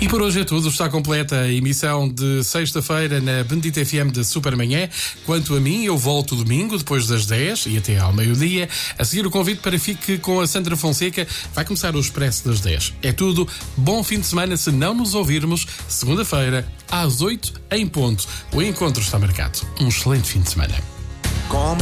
E por hoje é tudo. Está completa a emissão de sexta-feira na Bendita FM de Supermanhã. Quanto a mim, eu volto domingo, depois das 10 e até ao meio-dia. A seguir o convite para fique com a Sandra Fonseca. Vai começar o Expresso das 10. É tudo. Bom fim de semana, se não nos ouvirmos, segunda-feira, às 8 em ponto. O encontro está marcado. Um excelente fim de semana.